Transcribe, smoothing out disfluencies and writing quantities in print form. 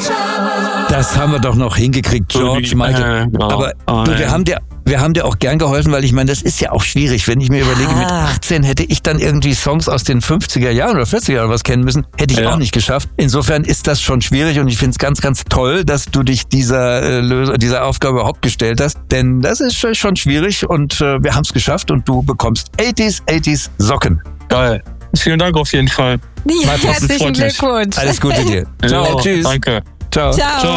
Das haben wir doch noch hingekriegt, George Michael. Aber du, wir haben dir auch gern geholfen, weil ich meine, das ist ja auch schwierig. Wenn ich mir überlege, mit 18 hätte ich dann irgendwie Songs aus den 50er Jahren oder 40er Jahren was kennen müssen, hätte ich auch nicht geschafft. Insofern ist das schon schwierig und ich finde es ganz, ganz toll, dass du dich dieser Aufgabe überhaupt gestellt hast. Denn das ist schon schwierig und wir haben es geschafft und du bekommst 80s Socken. Geil. Vielen Dank auf jeden Fall. Ja, herzlichen Glückwunsch. Alles Gute dir. Ciao. Tschüss. Danke. Ciao. Ciao.